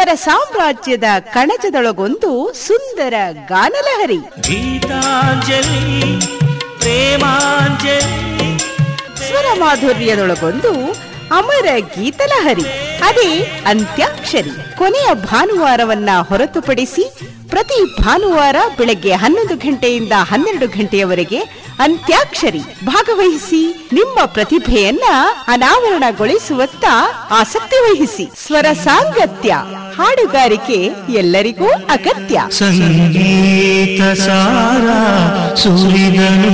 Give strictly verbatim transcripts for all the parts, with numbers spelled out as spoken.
ಸ್ವರ ಸಾಮ್ರಾಜ್ಯದ ಕಣಜದೊಳಗೊಂದು ಸುಂದರ ಗಾನಲಹರಿ. ಗೀತಾಂಜಲಿ ಪ್ರೇಮಾಂಜಲಿ. ಸ್ವರ ಮಾಧುರ್ಯದೊಳಗೊಂದು ಅಮರ ಗೀತಲಹರಿ. ಅದೇ ಅಂತ್ಯಾಕ್ಷರಿ. ಕೊನೆಯ ಭಾನುವಾರವನ್ನ ಹೊರತುಪಡಿಸಿ ಪ್ರತಿ ಭಾನುವಾರ ಬೆಳಗ್ಗೆ ಹನ್ನೊಂದು ಗಂಟೆಯಿಂದ ಹನ್ನೆರಡು ಗಂಟೆಯವರೆಗೆ ಅಂತ್ಯಾಕ್ಷರಿ ಭಾಗವಹಿಸಿ ನಿಮ್ಮ ಪ್ರತಿಭೆಯನ್ನ ಅನಾವರಣಗೊಳಿಸುವತ್ತ ಆಸಕ್ತಿ ವಹಿಸಿ. ಸ್ವರ ಸಾಂಗತ್ಯ, ಹಾಡುಗಾರಿಕೆ ಎಲ್ಲರಿಗೂ ಅಗತ್ಯ. ಸಂಗೀತ ಸಾರ ಸುರಿದನು.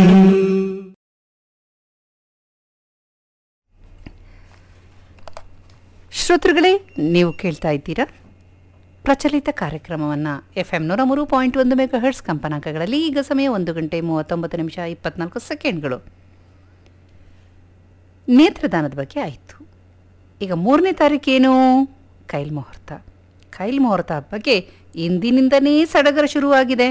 ಶ್ರೋತೃಗಳೇ, ನೀವು ಕೇಳ್ತಾ ಇದ್ದೀರಾ ಪ್ರಚಲಿತ ಕಾರ್ಯಕ್ರಮವನ್ನು ಎಫ್ ಎಂ ನೂರ ಮೂರು ಪಾಯಿಂಟ್ ಒಂದು ಮೆಗಾ ಹರ್ಟ್ಸ್ ಕಂಪನಾಂಕಗಳಲ್ಲಿ. ಈಗ ಸಮಯ ಒಂದು ಗಂಟೆ ಮೂವತ್ತೊಂಬತ್ತು ನಿಮಿಷ ಇಪ್ಪತ್ನಾಲ್ಕು ಸೆಕೆಂಡ್ಗಳು. ನೇತ್ರದಾನದ ಬಗ್ಗೆ ಆಯಿತು. ಈಗ ಮೂರನೇ ತಾರೀಕೇನು? ಕೈಲ್ ಮುಹೂರ್ತ. ಕೈಲ್ ಮುಹೂರ್ತ ಬಗ್ಗೆ ಇಂದಿನಿಂದನೇ ಸಡಗರ ಶುರುವಾಗಿದೆ.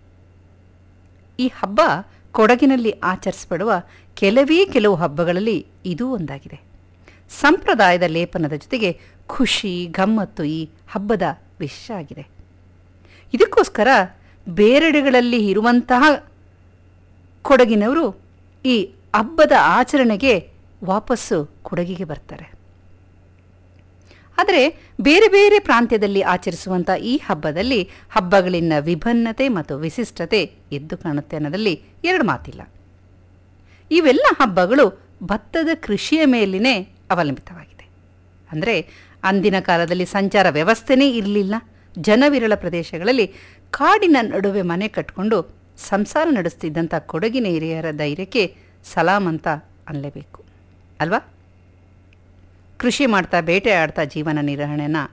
ಈ ಹಬ್ಬ ಕೊಡಗಿನಲ್ಲಿ ಆಚರಿಸಲ್ಪಡುವ ಕೆಲವೇ ಕೆಲವು ಹಬ್ಬಗಳಲ್ಲಿ ಇದೂ ಒಂದಾಗಿದೆ. ಸಂಪ್ರದಾಯದ ಲೇಪನದ ಜೊತೆಗೆ ಖುಷಿ ಗಮ್ಮತ್ತು ಈ ಹಬ್ಬದ ವಿಶೇಷ ಆಗಿದೆ. ಇದಕ್ಕೋಸ್ಕರ ಬೇರೆಡೆಗಳಲ್ಲಿ ಇರುವಂತಹ ಕೊಡಗಿನವರು ಈ ಹಬ್ಬದ ಆಚರಣೆಗೆ ವಾಪಸ್ಸು ಕೊಡಗಿಗೆ ಬರ್ತಾರೆ. ಆದರೆ ಬೇರೆ ಬೇರೆ ಪ್ರಾಂತ್ಯದಲ್ಲಿ ಆಚರಿಸುವಂಥ ಈ ಹಬ್ಬದಲ್ಲಿ ಹಬ್ಬಗಳಿನ ವಿಭಿನ್ನತೆ ಮತ್ತು ವಿಶಿಷ್ಟತೆ ಎದ್ದು ಕಾಣುತ್ತೆ ಅನ್ನೋದಲ್ಲಿ ಎರಡು ಮಾತಿಲ್ಲ. ಇವೆಲ್ಲ ಹಬ್ಬಗಳು ಭತ್ತದ ಕೃಷಿಯ ಮೇಲಿನೇ ಅವಲಂಬಿತವಾಗಿದೆ. ಅಂದರೆ ಅಂದಿನ ಕಾಲದಲ್ಲಿ ಸಂಚಾರ ವ್ಯವಸ್ಥೆನೇ ಇರಲಿಲ್ಲ. ಜನವಿರಳ ಪ್ರದೇಶಗಳಲ್ಲಿ ಕಾಡಿನ ನಡುವೆ ಮನೆ ಕಟ್ಟಿಕೊಂಡು ಸಂಸಾರ ನಡೆಸ್ತಿದ್ದಂಥ ಕೊಡಗಿನ ಹಿರಿಯರ ಧೈರ್ಯಕ್ಕೆ ಸಲಾಮ್ ಅಂತ ಅನ್ನಲೇಬೇಕು ಅಲ್ವಾ? ಕೃಷಿ ಮಾಡ್ತಾ ಬೇಟೆ ಆಡ್ತಾ ಜೀವನ ನಿರ್ವಹಣೆನ